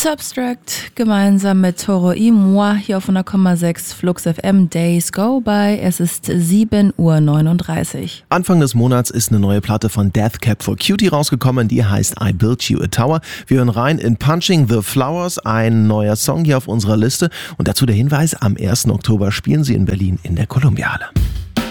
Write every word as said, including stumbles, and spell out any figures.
Substract gemeinsam mit Toro y Moi hier auf hundert Komma sechs Flux F M. Days Go By. Es ist sieben Uhr neununddreißig. Anfang des Monats ist eine neue Platte von Death Cab for Cutie rausgekommen, die heißt I Built You a Tower. Wir hören rein in Punching the Flowers, ein neuer Song hier auf unserer Liste. Und dazu der Hinweis, am ersten Oktober spielen sie in Berlin in der Columbiale.